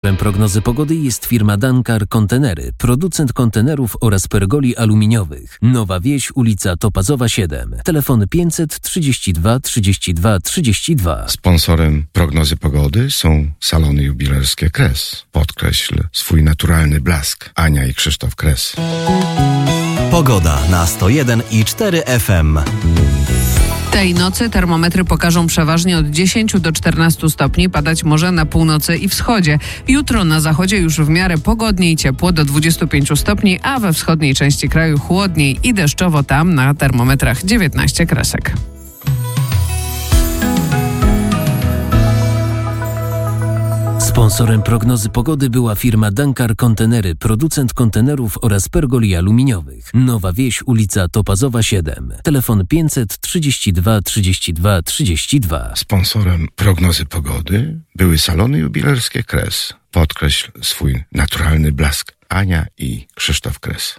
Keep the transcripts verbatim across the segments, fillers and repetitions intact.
Sponsorem prognozy pogody jest firma Dankar Kontenery, producent kontenerów oraz pergoli aluminiowych. Nowa Wieś, ulica Topazowa siedem. Telefon pięćset trzydzieści dwa trzydzieści dwa trzydzieści dwa. Sponsorem prognozy pogody są salony jubilerskie Kres. Podkreśl swój naturalny blask. Ania i Krzysztof Kres. Pogoda na sto jeden i cztery F M. Tej nocy termometry pokażą przeważnie od dziesięciu do czternastu stopni, padać może na północy i wschodzie. Jutro na zachodzie już w miarę pogodnie i ciepło do dwudziestu pięciu stopni, a we wschodniej części kraju chłodniej i deszczowo, tam na termometrach dziewiętnaście kresek. Sponsorem prognozy pogody była firma Dankar Kontenery, producent kontenerów oraz pergoli aluminiowych. Nowa Wieś, ulica Topazowa siedem. Telefon pięćset trzydzieści dwa trzydzieści dwa trzydzieści dwa. Sponsorem prognozy pogody były salony jubilerskie Kres. Podkreśl swój naturalny blask. Ania i Krzysztof Kres.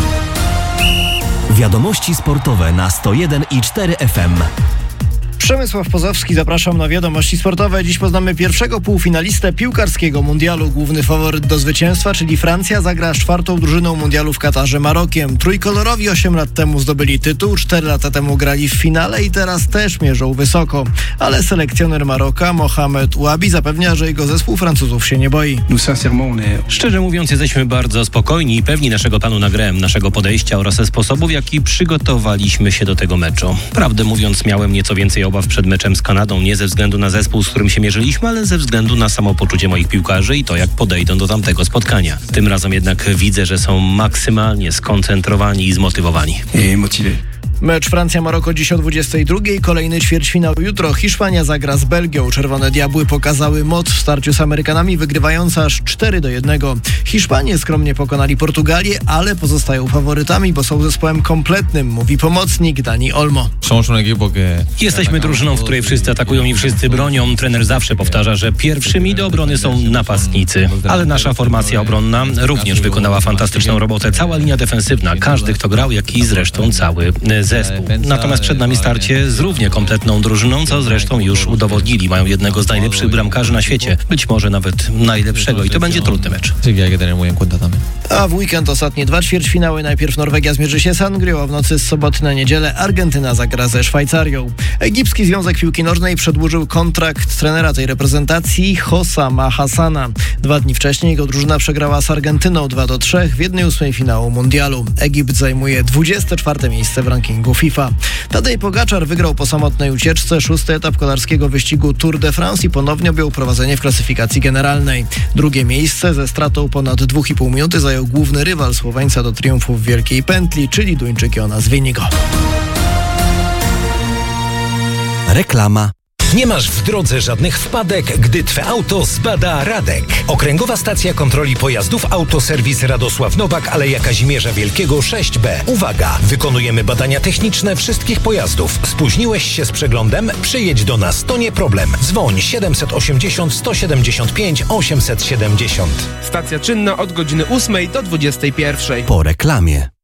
Wiadomości sportowe na sto jeden i cztery F M. Przemysław Pozowski, zapraszam na wiadomości sportowe. Dziś poznamy pierwszego półfinalistę piłkarskiego mundialu. Główny faworyt do zwycięstwa, czyli Francja, zagra z czwartą drużyną mundialu w Katarze, Marokiem. Trójkolorowi osiem lat temu zdobyli tytuł, cztery lata temu grali w finale i teraz też mierzą wysoko. Ale selekcjoner Maroka, Mohamed Ouabi, zapewnia, że jego zespół Francuzów się nie boi. Szczerze mówiąc, jesteśmy bardzo spokojni i pewni naszego planu na grę, naszego podejścia oraz sposobu, w jaki przygotowaliśmy się do tego meczu. Prawdę mówiąc, miałem nieco więcej obaw przed meczem z Kanadą, nie ze względu na zespół, z którym się mierzyliśmy, ale ze względu na samopoczucie moich piłkarzy i to, jak podejdą do tamtego spotkania. Tym razem jednak widzę, że są maksymalnie skoncentrowani i zmotywowani. Mecz Francja-Maroko dziś o dwudziestej drugiej. Kolejny ćwierćfinał jutro. Hiszpania zagra z Belgią. Czerwone Diabły pokazały moc w starciu z Amerykanami, wygrywając aż cztery do jednego. Hiszpanie skromnie pokonali Portugalię, ale pozostają faworytami, bo są zespołem kompletnym, mówi pomocnik Dani Olmo. Jesteśmy drużyną, w której wszyscy atakują i wszyscy bronią. Trener zawsze powtarza, że pierwszymi do obrony są napastnicy. Ale nasza formacja obronna również wykonała fantastyczną robotę. Cała linia defensywna, każdy, kto grał, jak i zresztą cały zespół. Natomiast przed nami starcie z równie kompletną drużyną, co zresztą już udowodnili. Mają jednego z najlepszych bramkarzy na świecie, być może nawet najlepszego, i to będzie trudny mecz. A w weekend ostatnie dwa ćwierćfinały. Najpierw Norwegia zmierzy się z Anglią, a w nocy z soboty na niedzielę Argentyna zagra ze Szwajcarią. Egipski Związek Piłki Nożnej przedłużył kontrakt trenera tej reprezentacji Hossama Hassana. Dwa dni wcześniej jego drużyna przegrała z Argentyną dwa do trzech w jednej ósmej finału mundialu. Egipt zajmuje dwudzieste czwarte miejsce w rankingu FIFA. Tadej Pogaczar wygrał po samotnej ucieczce szósty etap kolarskiego wyścigu Tour de France i ponownie objął prowadzenie w klasyfikacji generalnej. Drugie miejsce ze stratą ponad dwie i pół minuty zajął główny rywal Słoweńca do triumfu w Wielkiej Pętli, czyli Duńczyk Jonas Vingegaard. Reklama. Nie masz w drodze żadnych wpadek, gdy Twe auto zbada Radek. Okręgowa Stacja Kontroli Pojazdów Autoserwis Radosław Nowak, Aleja Kazimierza Wielkiego sześć B. Uwaga! Wykonujemy badania techniczne wszystkich pojazdów. Spóźniłeś się z przeglądem? Przyjedź do nas, to nie problem. Dzwoń siedemset osiemdziesiąt sto siedemdziesiąt pięć osiemset siedemdziesiąt. Stacja czynna od godziny ósmej do dwudziestej pierwszej. Po reklamie.